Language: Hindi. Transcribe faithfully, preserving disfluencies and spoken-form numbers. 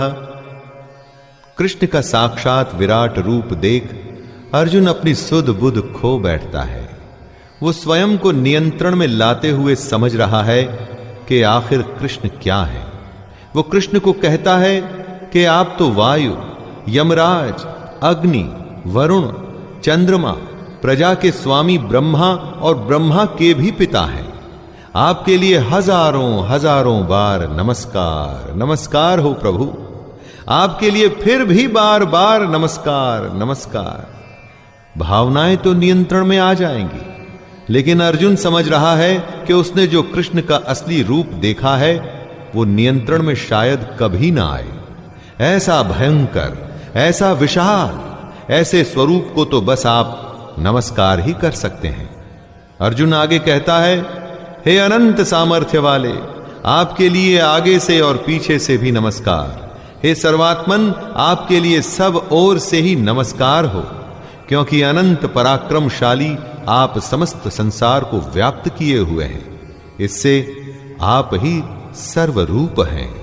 कृष्ण का साक्षात विराट रूप देख अर्जुन अपनी सुध बुध खो बैठता है। वो स्वयं को नियंत्रण में लाते हुए समझ रहा है कि आखिर कृष्ण क्या है। वो कृष्ण को कहता है कि आप तो वायु, यमराज, अग्नि, वरुण, चंद्रमा, प्रजा के स्वामी ब्रह्मा और ब्रह्मा के भी पिता हैं। आपके लिए हजारों हजारों बार नमस्कार नमस्कार हो प्रभु। आपके लिए फिर भी बार बार नमस्कार नमस्कार। भावनाएं तो नियंत्रण में आ जाएंगी, लेकिन अर्जुन समझ रहा है कि उसने जो कृष्ण का असली रूप देखा है वो नियंत्रण में शायद कभी ना आए। ऐसा भयंकर, ऐसा विशाल, ऐसे स्वरूप को तो बस आप नमस्कार ही कर सकते हैं। अर्जुन आगे कहता है, हे अनंत सामर्थ्य वाले, आपके लिए आगे से और पीछे से भी नमस्कार। हे सर्वात्मन, आपके लिए सब ओर से ही नमस्कार हो, क्योंकि अनंत पराक्रमशाली आप समस्त संसार को व्याप्त किए हुए हैं। इससे आप ही सर्वरूप हैं।